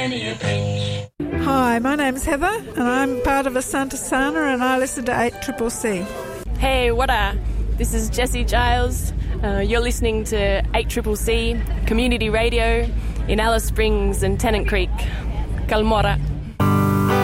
Hi, my name's Heather and I'm part of Asante Sana and I listen to 8CCC. Hey, wada! This is Jessie Giles. You're listening to 8CCC Community Radio in Alice Springs and Tennant Creek. Kalmora.